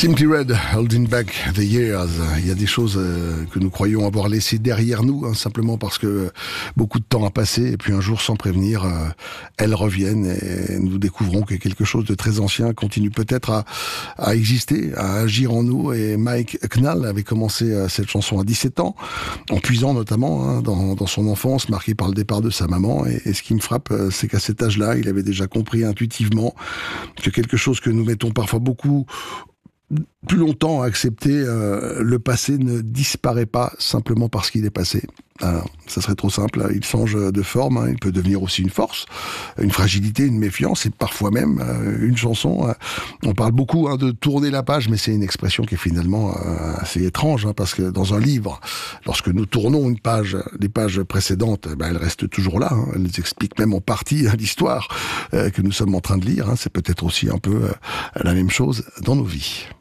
Simply Red, Holding Back the Years. Il y a des choses que nous croyons avoir laissées derrière nous, simplement parce que beaucoup de temps a passé, et puis un jour, sans prévenir, elles reviennent, et nous découvrons que quelque chose de très ancien continue peut-être à exister, à agir en nous. Et Mike Hucknall avait commencé cette chanson à 17 ans, en puisant notamment dans son enfance, marquée par le départ de sa maman. Et ce qui me frappe, c'est qu'à cet âge-là, il avait déjà compris intuitivement que quelque chose que nous mettons parfois beaucoup plus longtemps à accepter, le passé ne disparaît pas simplement parce qu'il est passé. Alors, ça serait trop simple, il change de forme, il peut devenir aussi une force, une fragilité, une méfiance, et parfois même une chanson. On parle beaucoup de tourner la page, mais c'est une expression qui est finalement assez étrange, parce que dans un livre, lorsque nous tournons une page, les pages précédentes, elles restent toujours là, elles nous expliquent même en partie l'histoire que nous sommes en train de lire. C'est peut-être aussi un peu la même chose dans nos vies.